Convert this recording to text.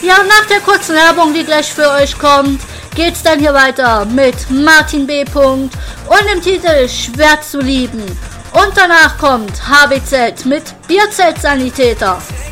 Ja, nach der kurzen Werbung, die gleich für euch kommt, geht's dann hier weiter mit Martin B. und dem Titel Schwer zu lieben. Und danach kommt HBZ mit Bierzelt-Sanitäter.